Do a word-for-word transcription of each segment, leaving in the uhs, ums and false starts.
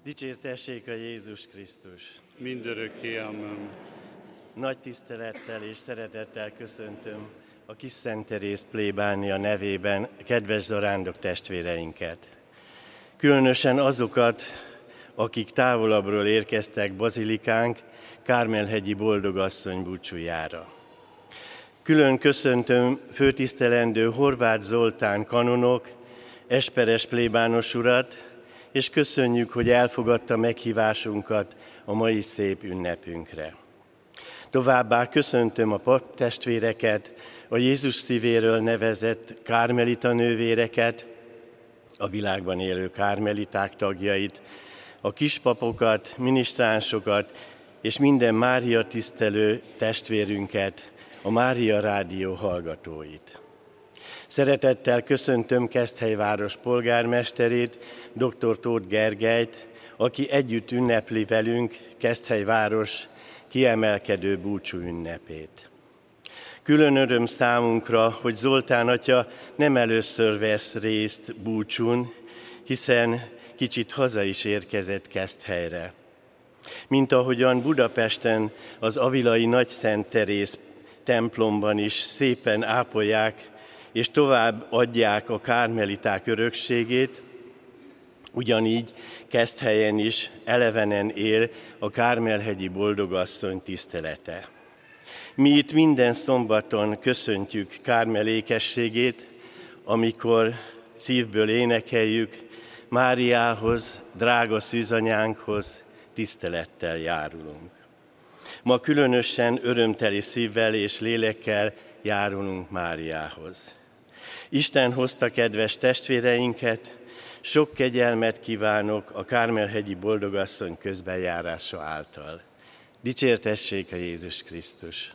Dicsértessék a Jézus Krisztus! Mindörökké, amen. Nagy tisztelettel és szeretettel köszöntöm a Kis Szent Teréz plébánia nevében kedves zarándok testvéreinket. Különösen azokat, akik távolabbról érkeztek bazilikánk Kármel-hegyi Boldogasszony búcsújára. Külön köszöntöm főtisztelendő Horváth Zoltán kanonok, esperes plébános urat, és köszönjük, hogy elfogadta meghívásunkat a mai szép ünnepünkre. Továbbá köszöntöm a pap testvéreket, a Jézus szívéről nevezett kármelita nővéreket, a világban élő kármeliták tagjait, a kispapokat, minisztránsokat és minden Mária tisztelő testvérünket, a Mária Rádió hallgatóit. Szeretettel köszöntöm Keszthelyváros polgármesterét, dr. Tóth Gergelyt, aki együtt ünnepli velünk Keszthelyváros kiemelkedő búcsú ünnepét. Külön öröm számunkra, hogy Zoltán atya nem először vesz részt búcsún, hiszen kicsit haza is érkezett Keszthelyre. Mint ahogyan Budapesten az avilai Nagyszent Teréz templomban is szépen ápolják és tovább adják a kármeliták örökségét, ugyanígy Keszthelyen is elevenen él a Kármel-hegyi Boldogasszony tisztelete. Mi itt minden szombaton köszöntjük Kármel ékességét, amikor szívből énekeljük, Máriához, drága szűzanyánkhoz tisztelettel járulunk. Ma különösen örömteli szívvel és lélekkel járulunk Máriához. Isten hozta kedves testvéreinket, sok kegyelmet kívánok a Kármel-hegyi Boldogasszony közbenjárása által. Dicsértessék a Jézus Krisztus!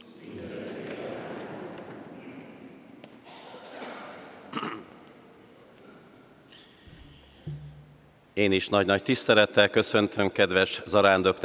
Én is nagy-nagy tisztelettel köszöntöm kedves zarándok